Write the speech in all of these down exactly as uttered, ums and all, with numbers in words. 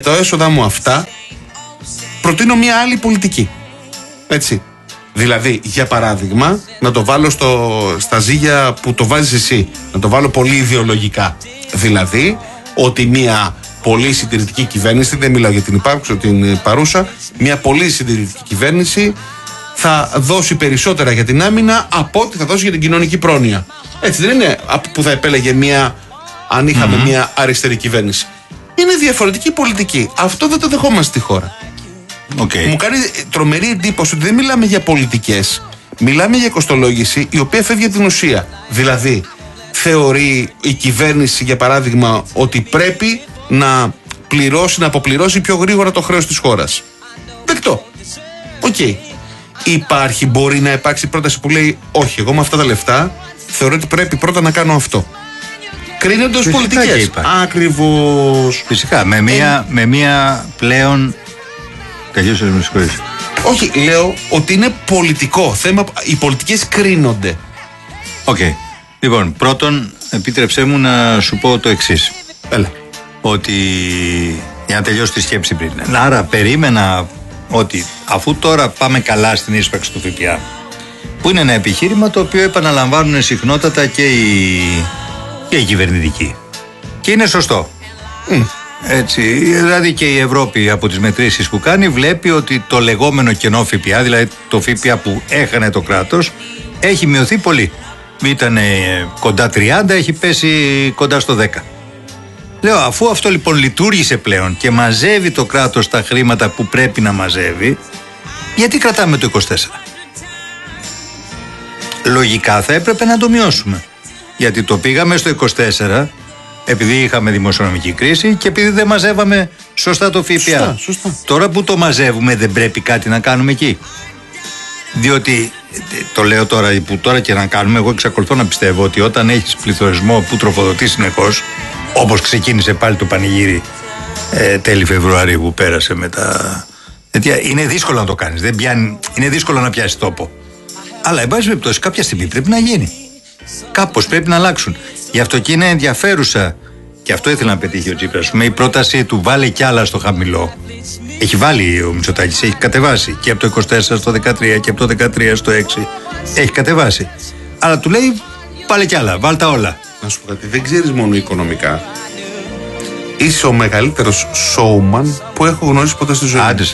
τα έσοδα μου αυτά προτείνω μια άλλη πολιτική. Έτσι. Δηλαδή, για παράδειγμα, να το βάλω στο, στα ζύγια που το βάζεις εσύ, να το βάλω πολύ ιδεολογικά. Δηλαδή, ότι μια πολύ συντηρητική κυβέρνηση, δεν μιλάω για την υπάρχουσα, την παρούσα, μια πολύ συντηρητική κυβέρνηση θα δώσει περισσότερα για την άμυνα από ό,τι θα δώσει για την κοινωνική πρόνοια. Έτσι δεν είναι που θα επέλεγε μια, αν είχαμε mm-hmm. μια αριστερή κυβέρνηση. Είναι διαφορετική πολιτική. Αυτό δεν το δεχόμαστε στη χώρα. Okay. Μου κάνει τρομερή εντύπωση ότι δεν μιλάμε για πολιτικές. Μιλάμε για κοστολόγηση η οποία φεύγει από την ουσία. Δηλαδή, θεωρεί η κυβέρνηση, για παράδειγμα, ότι πρέπει να πληρώσει, να αποπληρώσει πιο γρήγορα το χρέος της χώρας. Δεκτό. Οκ. Okay. Υπάρχει, μπορεί να υπάρξει πρόταση που λέει όχι, εγώ με αυτά τα λεφτά θεωρώ ότι πρέπει πρώτα να κάνω αυτό. Κρίνονται ως πολιτικές. Ακριβώς. Φυσικά, με μία, ε... με μία πλέον. Καλώς με συγχωρείς. Όχι, λέω ότι είναι πολιτικό θέμα. Οι πολιτικές κρίνονται. Οκ. Okay. Λοιπόν, πρώτον, επίτρεψέ μου να σου πω το εξής. Έλα. Ότι, για να τελειώσω τη σκέψη πριν. Άρα, περίμενα ότι αφού τώρα πάμε καλά στην ίσπραξη του ΦΠΑ, που είναι ένα επιχείρημα το οποίο επαναλαμβάνουν συχνότατα και οι, και οι κυβερνητικοί. Και είναι σωστό. Mm. Έτσι, δηλαδή και η Ευρώπη από τις μετρήσεις που κάνει βλέπει ότι το λεγόμενο κενό ΦΠΑ, δηλαδή το ΦΠΑ που έχανε το κράτος, έχει μειωθεί πολύ. Ήταν κοντά τριάντα, έχει πέσει κοντά στο δέκα. Λέω, αφού αυτό λοιπόν λειτουργήσε πλέον και μαζεύει το κράτος τα χρήματα που πρέπει να μαζεύει, γιατί κρατάμε το είκοσι τέσσερα? Λογικά θα έπρεπε να το μειώσουμε. Γιατί το πήγαμε στο είκοσι τέσσερα επειδή είχαμε δημοσιονομική κρίση και επειδή δεν μαζεύαμε σωστά το ΦΠΑ. Σωστά, σωστά. Τώρα που το μαζεύουμε, δεν πρέπει κάτι να κάνουμε εκεί? Διότι, το λέω τώρα, που τώρα και να κάνουμε, εγώ εξακολουθώ να πιστεύω ότι όταν έχεις πληθωρισμό που τροφοδοτεί συνεχώς, όπως ξεκίνησε πάλι το πανηγύρι ε, τέλη Φεβρουαρίου που πέρασε με τα. Γιατί είναι δύσκολο να το κάνεις. Δεν πιάνει, είναι δύσκολο να πιάσει τόπο. Αλλά, εν πάση περιπτώσει, κάποια στιγμή πρέπει να γίνει. Κάπως πρέπει να αλλάξουν. Γι' αυτό και είναι ενδιαφέρουσα, και αυτό ήθελα να πετύχει ο Τσίπρας, με η πρόταση του βάλε κι άλλα στο χαμηλό. Έχει βάλει ο Μητσοτάκης, έχει κατεβάσει και από το είκοσι τέσσερα στο δεκατρία και από το δεκατρία στο έξι. Έχει κατεβάσει. Αλλά του λέει βάλε κι άλλα, βάλ τα όλα. Να σου πω κάτι, δεν ξέρεις μόνο οικονομικά. Είσαι ο μεγαλύτερος showman που έχω γνωρίσει ποτέ στη ζωή. Άντεσε.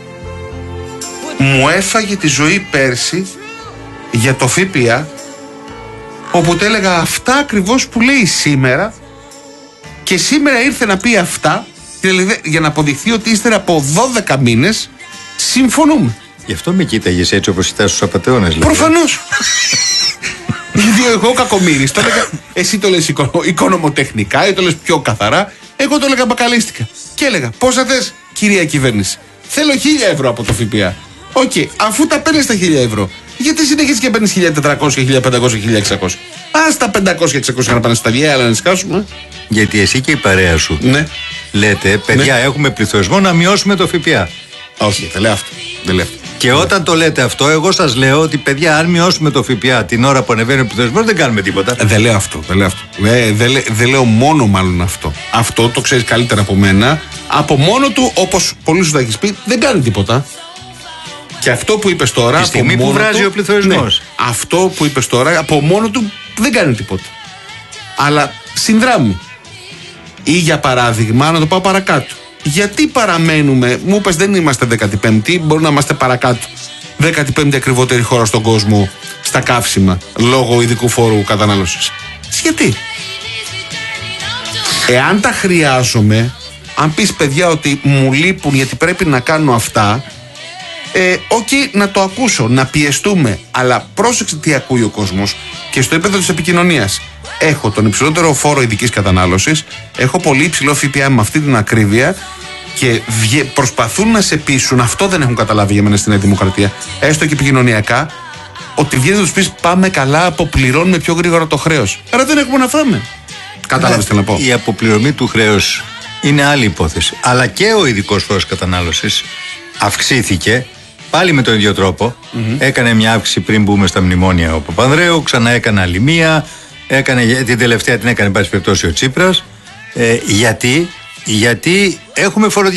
Μου έφαγε τη ζωή πέρσι για το ΦΠΑ, όπου του έλεγα αυτά ακριβώς που λέει σήμερα, και σήμερα ήρθε να πει αυτά για να αποδειχθεί ότι ύστερα από δώδεκα μήνες συμφωνούμε. Γι' αυτό με κοίταγες έτσι όπως κοιτάς τους απατεώνες, δηλαδή. Προφανώς. Γιατί εγώ κακομοίρης το έλεγα, εσύ το λες οικονομοτεχνικά ή το λες πιο καθαρά, εγώ το έλεγα μπακαλίστικα. Και έλεγα πόσα θες, κυρία κυβέρνηση? Θέλω χίλια ευρώ από το ΦΠΑ. Οκ, okay, αφού τα παίρνεις τα χίλια ευρώ, γιατί συνεχίζεις και παίρνεις χίλια τετρακόσια, χίλια πεντακόσια, χίλια εξακόσια? Ας τα πεντακόσια εξακόσια να πάνε στα βιαία, αλλά να σκάσουμε. Γιατί εσύ και η παρέα σου, ναι, λέτε, παιδιά, ναι, έχουμε πληθωρισμό, να μειώσουμε το ΦΠΑ. Όχι, δεν λέω αυτό. Δεν λέω αυτό. Και ναι, όταν το λέτε αυτό, εγώ σας λέω ότι, παιδιά, αν μειώσουμε το ΦΠΑ την ώρα που ανεβαίνει ο πληθωρισμός, δεν κάνουμε τίποτα. Δεν λέω αυτό. Δεν λέω, αυτό. Δεν, δεν, δεν λέω μόνο μάλλον αυτό. Αυτό το ξέρεις καλύτερα από μένα. Από μόνο του, όπως πολύ σου θα έχεις πει, δεν κάνει τίποτα. Και αυτό που είπες τώρα. Τη στιγμή που βράζει του, ο πληθωρισμός. Ναι, αυτό που είπες τώρα από μόνο του δεν κάνει τίποτα. Αλλά συνδράμει. Ή για παράδειγμα, να το πάω παρακάτω. Γιατί παραμένουμε, μου είπες δεν είμαστε δέκατη πέμπτη, μπορεί να είμαστε παρακάτω. δέκατη πέμπτη ακριβότερη χώρα στον κόσμο στα καύσιμα, λόγω ειδικού φόρου κατανάλωσης. Γιατί? Εάν τα χρειάζομαι, αν πεις παιδιά ότι μου λείπουν γιατί πρέπει να κάνω αυτά, ε, okay, να το ακούσω, να πιεστούμε. Αλλά πρόσεξε τι ακούει ο κόσμος και στο επίπεδο της επικοινωνίας. Έχω τον υψηλότερο φόρο ειδικής κατανάλωσης, έχω πολύ υψηλό ΦΠΑ με αυτή την ακρίβεια και προσπαθούν να σε πείσουν, αυτό δεν έχουν καταλάβει για μένα στη Νέα Δημοκρατία, έστω και επικοινωνιακά, ότι βγαίνει να τους πεις πάμε καλά, αποπληρώνουμε πιο γρήγορα το χρέος. Άρα δεν έχουμε να φάμε. Κατάλαβες τι να πω? Η αποπληρωμή του χρέους είναι άλλη υπόθεση. Αλλά και ο ειδικός φόρος κατανάλωσης αυξήθηκε πάλι με τον ίδιο τρόπο. Mm-hmm. Έκανε μια αύξηση πριν μπούμε στα μνημόνια ο Παπανδρέου, ξανά έκανε άλλη μία. Έκανε, την τελευταία την έκανε, εν πάση περιπτώσει, ο Τσίπρας. Ε, γιατί, γιατί έχουμε φοροδιαφυγή.